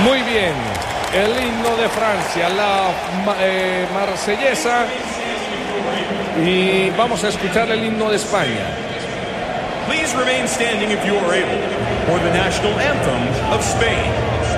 Muy bien. El himno de Francia, la marsellesa. Y vamos a escuchar el himno de España. Please remain standing if you are able for the national anthem of Spain.